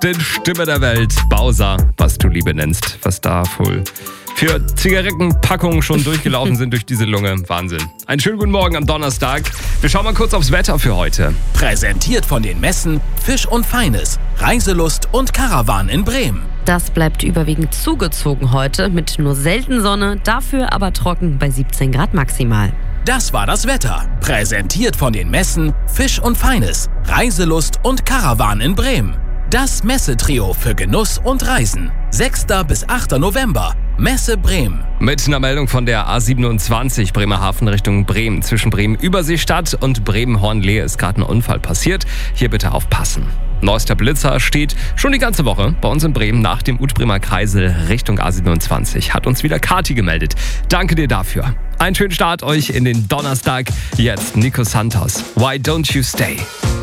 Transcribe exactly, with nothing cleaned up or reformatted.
besten Stimme der Welt, Bowser, was du Liebe nennst. Was da wohl für Zigarettenpackungen schon durchgelaufen sind durch diese Lunge. Wahnsinn. Einen schönen guten Morgen am Donnerstag. Wir schauen mal kurz aufs Wetter für heute. Präsentiert von den Messen Fisch und Feines, Reiselust und Caravan in Bremen. Das bleibt überwiegend zugezogen heute, mit nur selten Sonne, dafür aber trocken bei siebzehn Grad maximal. Das war das Wetter. Präsentiert von den Messen Fisch und Feines, Reiselust und Caravan in Bremen. Das Messetrio für Genuss und Reisen. sechster bis achter November. Messe Bremen. Mit einer Meldung von der A siebenundzwanzig Bremerhaven Richtung Bremen. Zwischen Bremen-Überseestadt und Bremen-Hornlehe ist gerade ein Unfall passiert. Hier bitte aufpassen. Neuester Blitzer steht schon die ganze Woche bei uns in Bremen nach dem Ut-Bremer Kreisel Richtung A siebenundzwanzig. Hat uns wieder Kati gemeldet. Danke dir dafür. Einen schönen Start euch in den Donnerstag. Jetzt Nico Santos. Why don't you stay?